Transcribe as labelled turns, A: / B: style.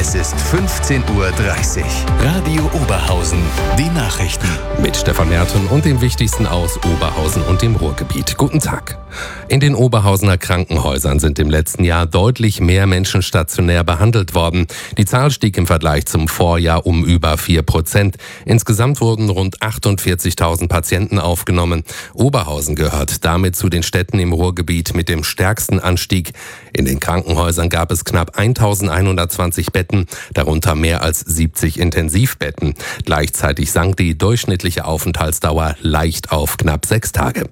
A: Es ist 15:30 Uhr. Radio Oberhausen. Die Nachrichten.
B: Mit Stefan Merten und dem Wichtigsten aus Oberhausen und dem Ruhrgebiet. Guten Tag. In den Oberhausener Krankenhäusern sind im letzten Jahr deutlich mehr Menschen stationär behandelt worden. Die Zahl stieg im Vergleich zum Vorjahr um über 4%. Insgesamt wurden rund 48.000 Patienten aufgenommen. Oberhausen gehört damit zu den Städten im Ruhrgebiet mit dem stärksten Anstieg. In den Krankenhäusern gab es knapp 1.120 Betten, darunter mehr als 70 Intensivbetten. Gleichzeitig sank die durchschnittliche Aufenthaltsdauer leicht auf knapp 6 Tage.